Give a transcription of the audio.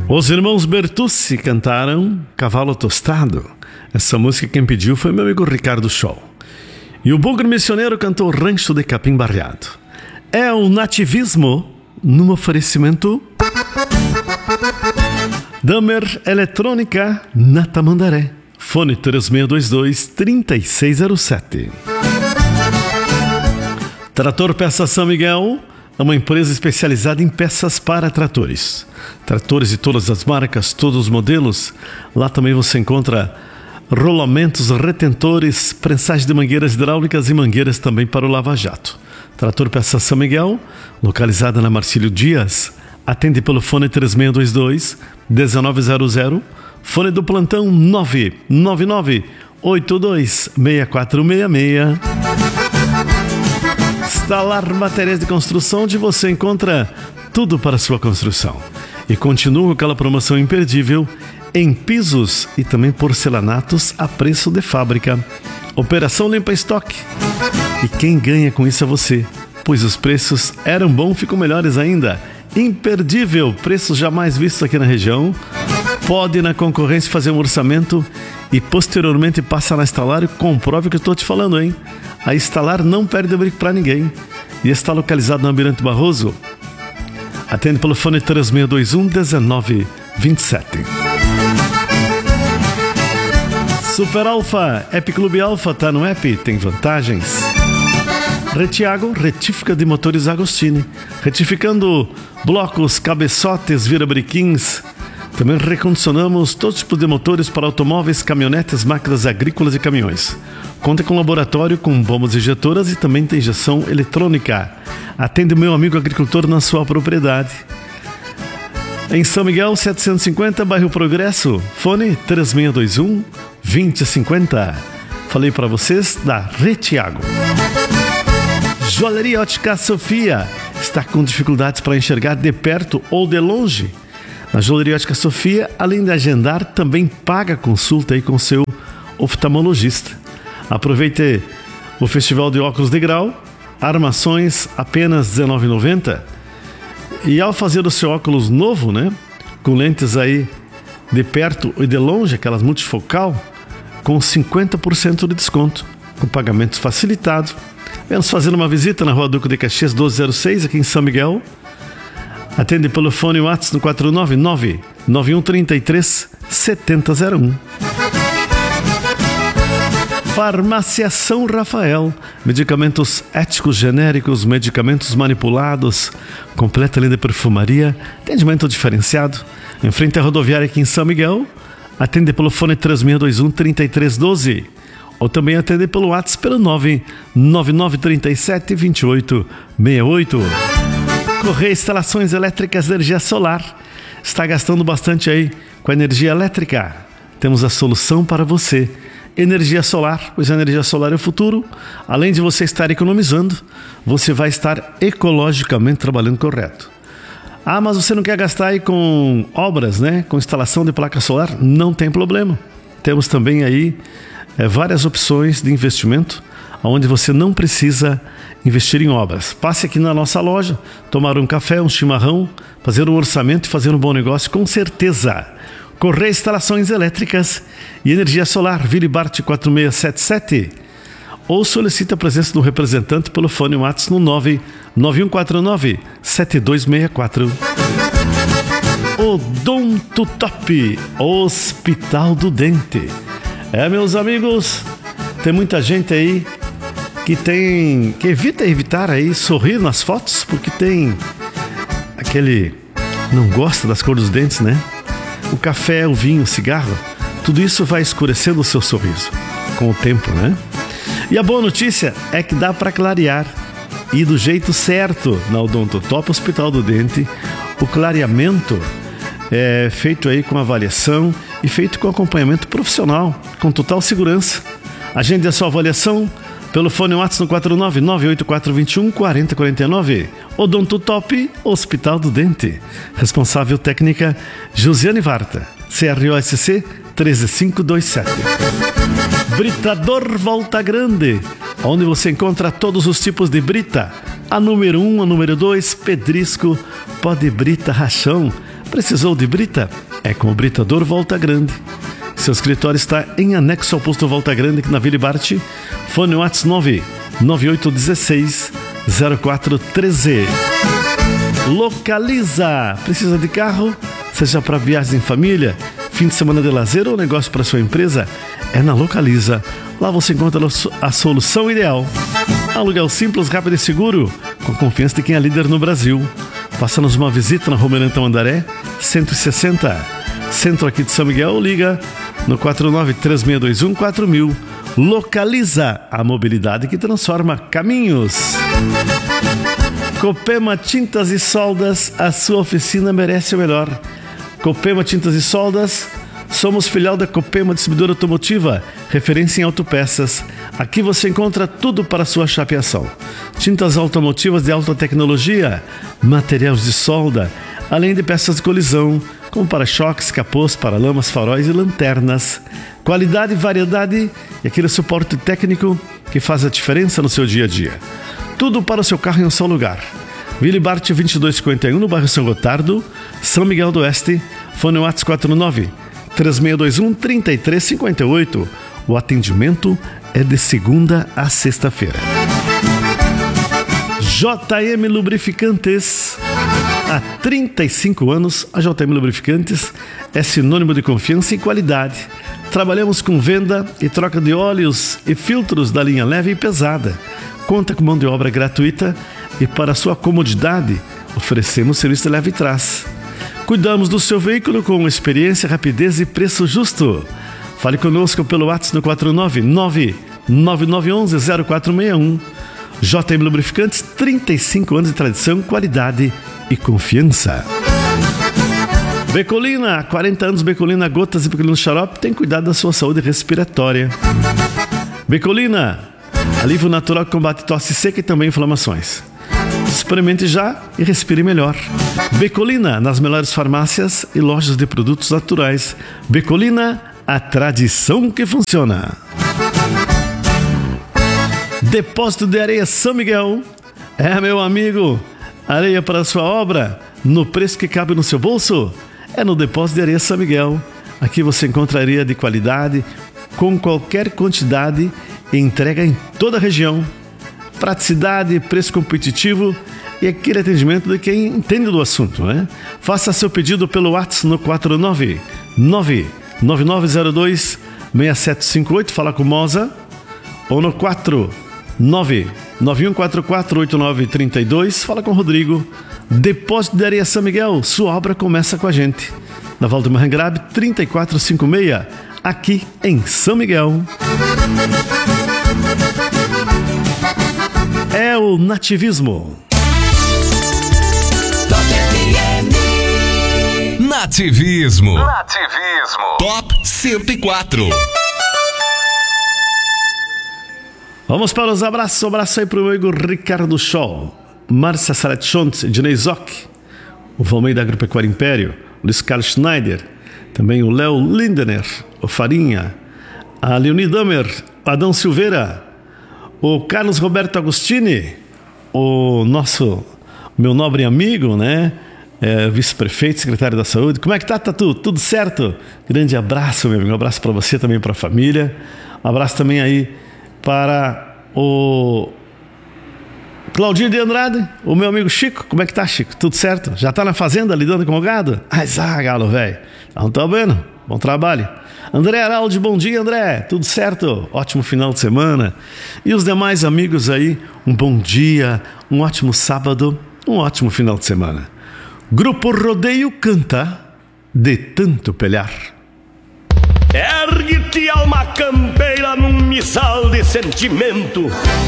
Os irmãos Bertucci cantaram Cavalo Tostado. Essa música quem pediu foi meu amigo Ricardo Scholl. E o Bugre Missioneiro cantou Rancho de Capim Barreado. É o nativismo num oferecimento Damer Eletrônica na Tamandaré. Fone 3622-3607. Trator Peças São Miguel é uma empresa especializada em peças para tratores. Tratores de todas as marcas, todos os modelos. Lá também você encontra rolamentos, retentores, prensagem de mangueiras hidráulicas e mangueiras também para o lava-jato. Trator Peças São Miguel, localizada na Marcílio Dias, atende pelo fone 3622-1900, fone do plantão 999-826466. Instalar Materiais de Construção, onde você encontra tudo para a sua construção. E continua com aquela promoção imperdível em pisos e também porcelanatos a preço de fábrica. Operação Limpa Estoque. E quem ganha com isso é você, pois os preços eram bons, ficam melhores ainda. Imperdível, preços jamais vistos aqui na região. Pode ir na concorrência fazer um orçamento e posteriormente passa na Instalar e comprove o que eu estou te falando, hein? A Instalar não perde briga para ninguém e está localizado no Almirante Barroso. Atende pelo fone 3621-1927. Super Alfa, App Clube Alfa, tá no app, tem vantagens. Retiago, retífica de motores Agostini, retificando blocos, cabeçotes, virabrequins. Também recondicionamos todo tipo de motores para automóveis, caminhonetes, máquinas agrícolas e caminhões. Conta com laboratório, com bombas injetoras e também tem injeção eletrônica. Atende o meu amigo agricultor na sua propriedade. Em São Miguel, 750, bairro Progresso, fone 3621-2050. Falei para vocês da Retiago. Joalheria Ótica Sofia está com dificuldades para enxergar de perto ou de longe. Na Joalheria Ótica Sofia, além de agendar, também paga consulta aí com seu oftalmologista. Aproveite o Festival de Óculos de Grau, armações apenas R$19,90. E ao fazer o seu óculos novo, né, com lentes aí de perto e de longe, aquelas multifocal, com 50% de desconto, com pagamentos facilitados. Vamos fazer uma visita na Rua Duque de Caxias 1206, aqui em São Miguel. Atende pelo fone WhatsApp no 499-9133-7001. Farmácia São Rafael, medicamentos éticos genéricos, medicamentos manipulados, completa linha de perfumaria, atendimento diferenciado, em frente à rodoviária aqui em São Miguel. Atende pelo fone 3621-3312, ou também atende pelo WhatsApp pelo 99937-2868. Correia Instalações Elétricas Energia Solar, está gastando bastante aí com a energia elétrica? Temos a solução para você. Energia solar, pois a energia solar é o futuro. Além de você estar economizando, você vai estar ecologicamente trabalhando correto. Ah, mas você não quer gastar aí com obras, né? Com instalação de placa solar? Não tem problema. Temos também aí várias opções de investimento, onde você não precisa investir em obras. Passe aqui na nossa loja, tomar um café, um chimarrão, fazer um orçamento e fazer um bom negócio, com certeza. Correia Instalações Elétricas e Energia Solar, Vila Bart 4677. Ou solicite a presença do representante pelo fone WhatsApp no 99149-7264. Odonto Top, Hospital do Dente. Meus amigos, tem muita gente aí que evitar aí sorrir nas fotos, porque tem não gosta das cores dos dentes, né? O café, o vinho, o cigarro, tudo isso vai escurecendo o seu sorriso com o tempo, né? E a boa notícia é que dá para clarear, e do jeito certo. Na Odonto Top Hospital do Dente, o clareamento é feito aí com avaliação e feito com acompanhamento profissional, com total segurança. Agende a sua avaliação pelo fone WhatsApp no 499-8421-4049. Odonto Top Hospital do Dente. Responsável técnica Josiane Varta, CROSC 13527. Britador Volta Grande, onde você encontra todos os tipos de brita. A número 1, a número 2, pedrisco, pó de brita, rachão, Precisou de brita? É com o Britador Volta Grande. Seu escritório está em anexo ao posto Volta Grande, aqui na Vila Barte. Fone WhatsApp 99816-0413. Localiza. Precisa de carro? Seja para viagens em família, fim de semana de lazer ou negócio para sua empresa? É na Localiza. Lá você encontra a solução ideal. Aluguel simples, rápido e seguro, com confiança de quem é líder no Brasil. Faça-nos uma visita na Romerantão Andaré, 160, centro aqui de São Miguel. Liga no 4936214000. Localiza, a mobilidade que transforma caminhos. Copema Tintas e Soldas, a sua oficina merece o melhor. Copema Tintas e Soldas, somos filial da Copema Distribuidora Automotiva, referência em autopeças. Aqui você encontra tudo para a sua chapeação. Tintas automotivas de alta tecnologia, materiais de solda, além de peças de colisão, como para-choques, capôs, paralamas, faróis e lanternas. Qualidade, variedade e aquele suporte técnico que faz a diferença no seu dia a dia. Tudo para o seu carro em um só lugar. Vila Barte 2251, no bairro São Gotardo, São Miguel do Oeste. Fone WhatsApp 49-3621-3358. O atendimento é de segunda a sexta-feira. JM Lubrificantes. Há 35 anos, a JM Lubrificantes é sinônimo de confiança e qualidade. Trabalhamos com venda e troca de óleos e filtros da linha leve e pesada. Conta com mão de obra gratuita e, para sua comodidade, oferecemos serviço de leve e trás. Cuidamos do seu veículo com experiência, rapidez e preço justo. Fale conosco pelo WhatsApp no 499-9911-0461. JM Lubrificantes, 35 anos de tradição, qualidade e confiança. Becolina, 40 anos, Becolina Gotas e Becolina Xarope, tem cuidado da sua saúde respiratória. Becolina, alívio natural que combate tosse seca e também inflamações. Experimente já e respire melhor. Becolina, nas melhores farmácias e lojas de produtos naturais. Becolina, a tradição que funciona. Depósito de Areia São Miguel. É, meu amigo, areia para a sua obra, no preço que cabe no seu bolso? É no Depósito de Areia São Miguel. Aqui você encontra areia de qualidade, com qualquer quantidade e entrega em toda a região. Praticidade, preço competitivo e aquele atendimento de quem entende do assunto, né? Faça seu pedido pelo WhatsApp no 499-9902-6758, fala com Moza, ou no 499-9144-8932, fala com Rodrigo. Depósito de Areia São Miguel, sua obra começa com a gente. Na Valdemar Rangrabe 3456, aqui em São Miguel. É o nativismo. Nativismo. Top 104. Vamos para os abraços. Um abraço aí para o meu amigo Ricardo Scholl, Márcia Saratchont, Ednei Zoc, o Valmeida Agropecuário Império, Luiz Carlos Schneider, também o Léo Lindener, o Farinha, a Leoni Damer, o Adão Silveira, o Carlos Roberto Agostini, meu nobre amigo, né? Vice-prefeito, secretário da Saúde. Como é que tá, Tatu? Tudo certo? Grande abraço, meu amigo. Um abraço para você, também para a família. Um abraço também aí para o Claudinho de Andrade, o meu amigo Chico. Como é que tá, Chico? Tudo certo? Já tá na fazenda lidando com o gado? Galo, velho. Não tá vendo? Bom trabalho. André Araldi, bom dia, André. Tudo certo? Ótimo final de semana. E os demais amigos aí, um bom dia, um ótimo sábado, um ótimo final de semana. Grupo Rodeio canta De Tanto Pelhar. Ergue-te, alma campeira, num missal de sentimento.